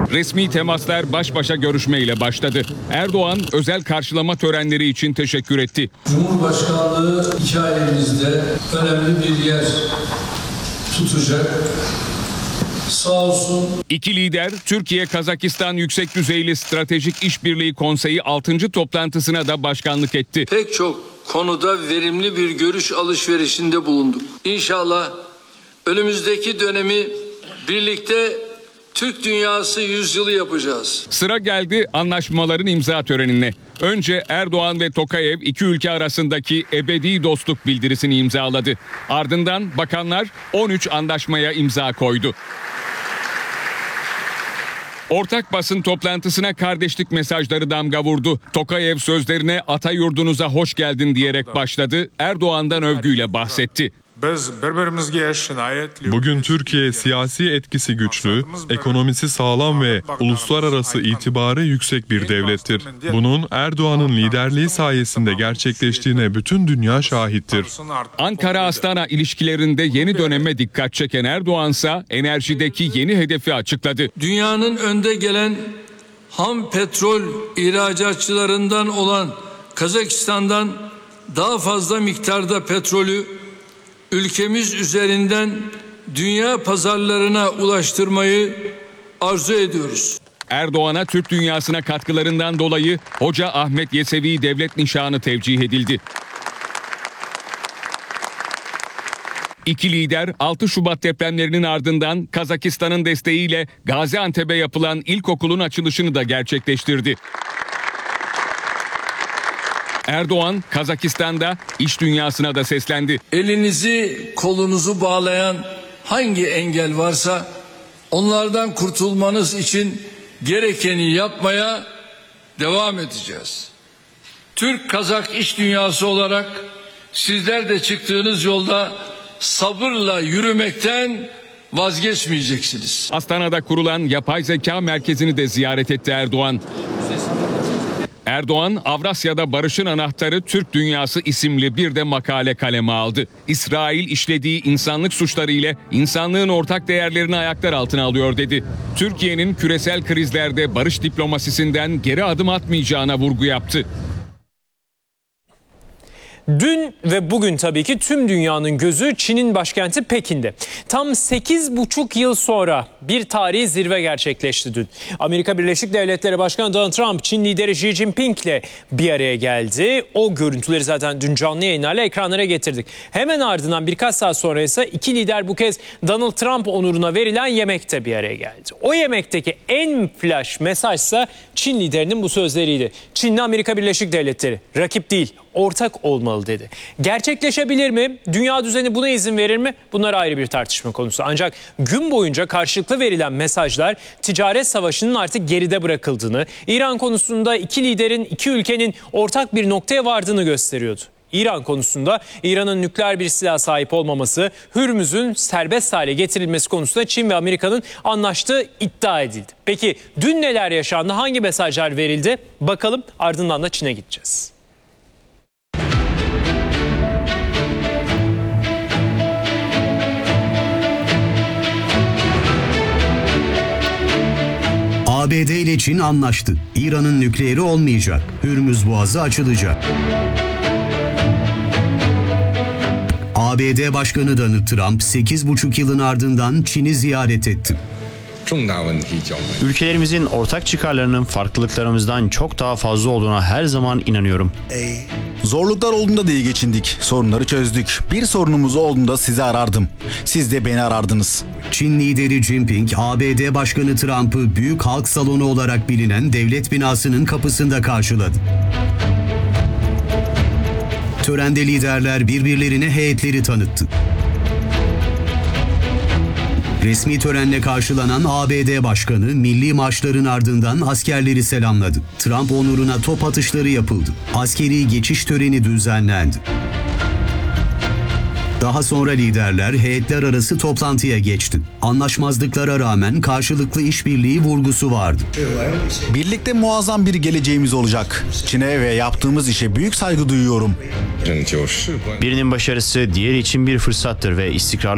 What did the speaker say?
Resmi temaslar baş başa görüşmeyle başladı. Erdoğan özel karşılama törenleri için teşekkür etti. Cumhurbaşkanlığı hikayemizde önemli bir yer tutacak. Sağ olsun. İki lider Türkiye-Kazakistan Yüksek Düzeyli Stratejik İşbirliği Konseyi 6. toplantısına da başkanlık etti. Pek çok konuda verimli bir görüş alışverişinde bulunduk. İnşallah önümüzdeki dönemi birlikte Türk Dünyası yüzyılı yapacağız. Sıra geldi anlaşmaların imza törenine. Önce Erdoğan ve Tokayev iki ülke arasındaki ebedi dostluk bildirisini imzaladı. Ardından bakanlar 13 anlaşmaya imza koydu. Ortak basın toplantısına kardeşlik mesajları damga vurdu. Tokayev sözlerine "Ata yurdunuza hoş geldin" diyerek başladı. Erdoğan'dan övgüyle bahsetti. Bugün Türkiye siyasi etkisi güçlü, ekonomisi sağlam ve uluslararası itibarı yüksek bir devlettir. Bunun Erdoğan'ın liderliği sayesinde gerçekleştiğine bütün dünya şahittir. Ankara-Astana ilişkilerinde yeni döneme dikkat çeken Erdoğan ise enerjideki yeni hedefi açıkladı. Dünyanın önde gelen ham petrol ihracatçılarından olan Kazakistan'dan daha fazla miktarda petrolü ülkemiz üzerinden dünya pazarlarına ulaştırmayı arzu ediyoruz. Erdoğan'a Türk dünyasına katkılarından dolayı Hoca Ahmet Yesevi Devlet Nişanı tevcih edildi. İki lider 6 Şubat depremlerinin ardından Kazakistan'ın desteğiyle Gaziantep'e yapılan ilkokulun açılışını da gerçekleştirdi. Erdoğan Kazakistan'da iş dünyasına da seslendi. Elinizi kolunuzu bağlayan hangi engel varsa onlardan kurtulmanız için gerekeni yapmaya devam edeceğiz. Türk-Kazak iş dünyası olarak sizler de çıktığınız yolda sabırla yürümekten vazgeçmeyeceksiniz. Astana'da kurulan yapay zeka merkezini de ziyaret etti Erdoğan. Erdoğan, Avrasya'da Barış'ın Anahtarı Türk Dünyası isimli bir de makale kaleme aldı. İsrail işlediği insanlık suçları ile insanlığın ortak değerlerini ayaklar altına alıyor dedi. Türkiye'nin küresel krizlerde barış diplomasisinden geri adım atmayacağına vurgu yaptı. Dün ve bugün tabii ki tüm dünyanın gözü Çin'in başkenti Pekin'de. Tam 8,5 yıl sonra bir tarihi zirve gerçekleşti dün. Amerika Birleşik Devletleri Başkanı Donald Trump, Çin lideri Xi Jinping ile bir araya geldi. O görüntüleri zaten dün canlı yayınlarla ekranlara getirdik. Hemen ardından birkaç saat sonra ise iki lider bu kez Donald Trump onuruna verilen yemekte bir araya geldi. O yemekteki en flash mesajsa Çin liderinin bu sözleriydi. Çin'le Amerika Birleşik Devletleri rakip değil, ortak olmalı dedi. Gerçekleşebilir mi? Dünya düzeni buna izin verir mi? Bunlar ayrı bir tartışma konusu. Ancak gün boyunca karşılıklı verilen mesajlar ticaret savaşının artık geride bırakıldığını, İran konusunda iki liderin, iki ülkenin ortak bir noktaya vardığını gösteriyordu. İran konusunda İran'ın nükleer bir silah sahip olmaması, Hürmüz'ün serbest hale getirilmesi konusunda Çin ve Amerika'nın anlaştığı iddia edildi. Peki dün neler yaşandı? Hangi mesajlar verildi? Bakalım, ardından da Çin'e gideceğiz. ABD ile Çin anlaştı. İran'ın nükleeri olmayacak. Hürmüz Boğazı açılacak. ABD Başkanı Donald Trump 8,5 yılın ardından Çin'i ziyaret etti. Ülkelerimizin ortak çıkarlarının farklılıklarımızdan çok daha fazla olduğuna her zaman inanıyorum. Zorluklar olduğunda da iyi geçindik. Sorunları çözdük. Bir sorunumuz olduğunda sizi arardım. Siz de beni arardınız. Çin lideri Jinping, ABD Başkanı Trump'ı Büyük Halk Salonu olarak bilinen devlet binasının kapısında karşıladı. Törende liderler birbirlerine heyetleri tanıttı. Resmi törenle karşılanan ABD Başkanı milli marşların ardından askerleri selamladı. Trump onuruna top atışları yapıldı. Askeri geçiş töreni düzenlendi. Daha sonra liderler heyetler arası toplantıya geçti. Anlaşmazlıklara rağmen karşılıklı işbirliği vurgusu vardı. Birlikte muazzam bir geleceğimiz olacak. Çin'e ve yaptığımız işe büyük saygı duyuyorum. Birinin başarısı diğeri için bir fırsattır ve istikrarlı